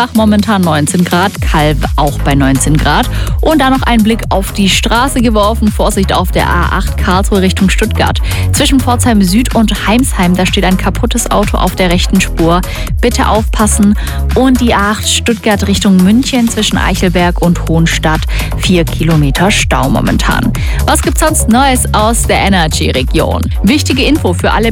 Gladbach momentan 19 Grad, Calw auch bei 19 Grad. Und dann noch ein Blick auf die Straße geworfen. Vorsicht auf der A8 Karlsruhe Richtung Stuttgart. Zwischen Pforzheim Süd und Heimsheim, da steht ein kaputtes Auto auf der rechten Spur. Bitte aufpassen. Und die A8 Stuttgart Richtung München zwischen Eichelberg und Hohenstadt. 4 Kilometer Stau momentan. Was gibt's sonst Neues aus der Energy-Region? Wichtige Info für alle